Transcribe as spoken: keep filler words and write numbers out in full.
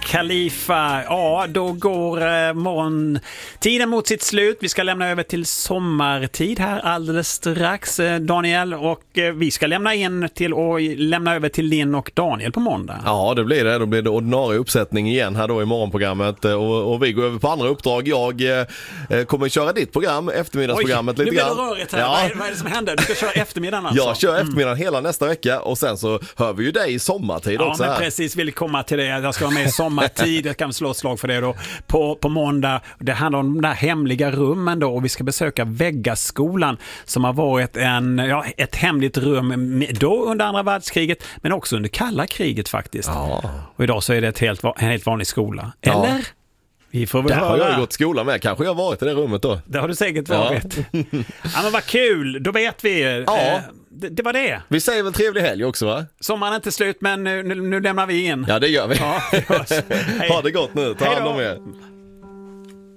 Khalifa. Ja, då går eh, morgon tiden mot sitt slut. Vi ska lämna över till sommartid här alldeles strax, eh, Daniel. Och eh, vi ska lämna in till och lämna över till Linn och Daniel på måndag. Ja, det blir det. Då blir det ordinarie uppsättning igen här då i morgonprogrammet. Och, och vi går över på andra uppdrag. Jag eh, kommer köra ditt program, eftermiddagsprogrammet. Oj, lite nu blir grann. det rörigt här. Ja. Vad, är, vad är det som händer? Du ska köra eftermiddagen alltså? Jag kör eftermiddagen mm. hela nästa vecka. Och sen så hör vi ju dig i sommartid ja, också. Ja, men här. precis. Vill komma till det. Jag ska vara med i sommartid. Jag kan slå ett slag för det då. På, på måndag. Det handlar om de där hemliga rummen då. Och vi ska besöka Väggaskolan som har varit en, ja, ett hemligt rum då under andra världskriget. Men också under kalla kriget faktiskt. Ja. Och idag så är det ett helt, en helt vanlig skola. Eller? Ja. Vi får väl där höra. har jag gått skola med. Kanske jag har varit i det rummet då. Det har du säkert varit. Ja, ja men vad kul. Då vet vi. Ja. Eh, det, det var det. Vi säger väl trevlig helg också, va? Sommaren är inte slut, men nu, nu, nu lämnar vi in. Ja, det gör vi. Ja, det ha det gott nu. Ta hand om er.